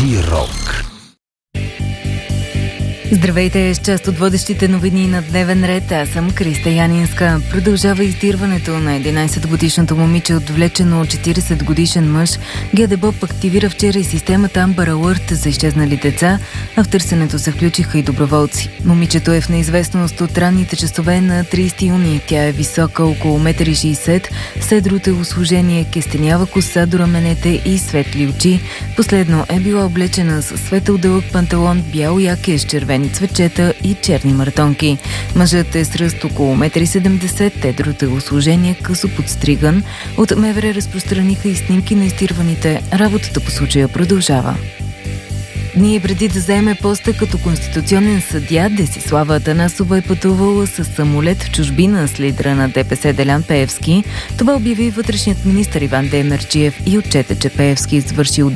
Зи-рок. Здравейте, с част от водещите новини на Дневен ред. Аз съм Криста Янинска. Продължава издирването на 11-годишното момиче, отвлечено от 40-годишен мъж. ГДБОП активира вчера и системата Amber Alert за изчезнали деца, а в търсенето се включиха и доброволци. Момичето е в неизвестност от ранните часове на 30 юни. Тя е висока около 1,60 м, седро телосложение, кестенява коса до раменете и светли очи. Последно е била облечена с светъл дълъг панталон, бял яке с червени цветчета и черни мартонки. Мъжът е с ръст около 1,70 м, тедро телосложение, късо подстриган. От МВР разпространиха и снимки на изтирваните. Работата по случая продължава. Дни преди да заеме поста като конституционен съдия, Десислава Атанасова е пътувала с самолет в чужбина с лидера на ДПС Делян Пеевски. Това обяви вътрешният министър Иван Демерджиев и отчете, че Пеевски извършил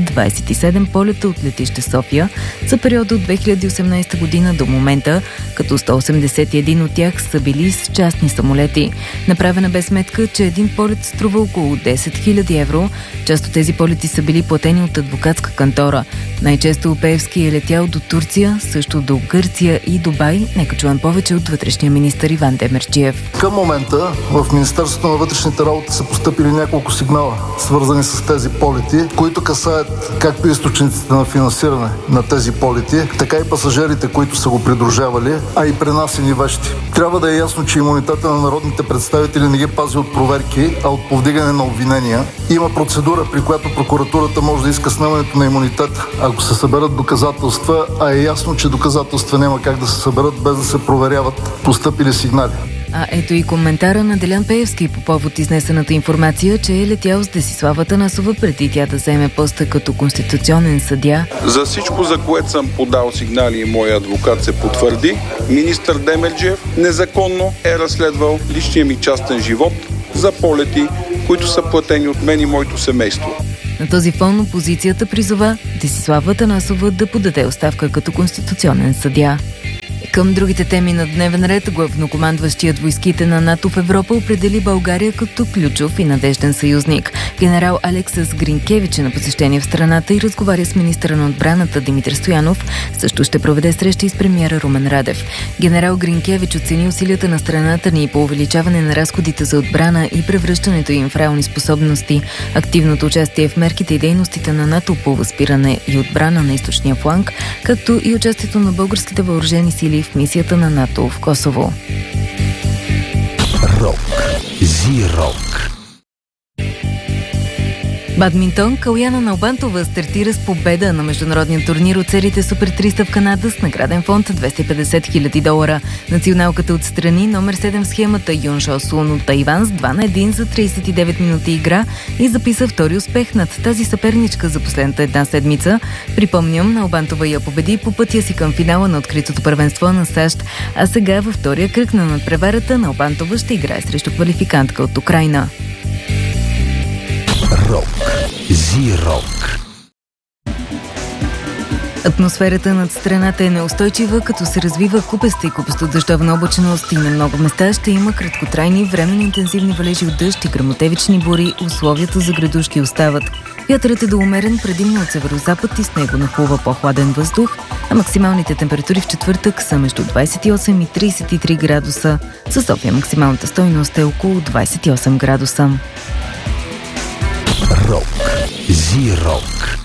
227 полета от летище София за периода от 2018 година до момента, като 181 от тях са били с частни самолети. Направена бе сметка, че един полет струва около 10 000 евро. Част от тези полети са били платени от адвокатска кантора. Най-често Пеевски е летял до Турция, също до Гърция и Дубай. Нека чуем повече от вътрешния министър Иван Демерджиев. Към момента в Министерството на вътрешните работи са постъпили няколко сигнала, свързани с тези полети, които касаят както източниците на финансиране на тези полети, така и пасажирите, които са го придружавали, а и пренасени вещи. Трябва да е ясно, че имунитета на народните представители не ги пази от проверки, а от повдигане на обвинения. Има процедура, при която прокуратурата може да иска снемането на имунитет, ако се съберат доказателства, а е ясно, че доказателства няма как да се съберат без да се проверяват постъпили сигнали. А ето и коментара на Делян Пеевски по повод изнесената информация, че е летял с Десислава Атанасова преди тя да заеме поста като конституционен съдия. За всичко, за което съм подал сигнали и моя адвокат се потвърди, министър Демерджиев незаконно е разследвал личния ми частен живот за полети, които са платени от мен и моето семейство. На този фон опозицията призова Десислава Атанасова да подаде оставка като конституционен съдия. Към другите теми на Дневен ред, главнокомандващият войските на НАТО в Европа определи България като ключов и надежден съюзник. Генерал Алексас Гринкевич е на посещение в страната и разговаря с министъра на отбраната Димитър Стоянов. Също ще проведе среща и с премиера Румен Радев. Генерал Гринкевич оцени усилията на страната ни по увеличаване на разходите за отбрана и превръщането им в реални способности. Активното участие в мерките и дейностите на НАТО по възпиране и отбрана на източния фланг, както и участието на българските въоръжени сили в мисията на НАТО в Косово. Рок. Зи-рок. Бадминтон. Калояна Налбантова стартира с победа на международния турнир от серията Супер 300 в Канада с награден фонд $250 000. Националката отстрани номер 7 в схемата Юн Шо Сун от Тайван с 2-1 за 39 минути игра и записа втори успех над тази съперничка за последната една седмица. Припомням, Налбантова я победи по пътя си към финала на откритото първенство на САЩ, а сега във втория кръг на надпреварата Налбантова ще играе срещу квалификантка от Украйна. Рок. Зи-рок. Атмосферата над страната е неустойчива, като се развива купеста и купесто-дъждовна облачност и на много места ще има краткотрайни, временно интензивни валежи от дъжд и гръмотевични бури. Условията за градушки остават. Вятърът е до умерен, предимно от северозапад и с него нахлува по-хладен въздух, а максималните температури в четвъртък са между 28 и 33 градуса. За София максималната стойност е около 28 градуса. Рок. Зи-рок.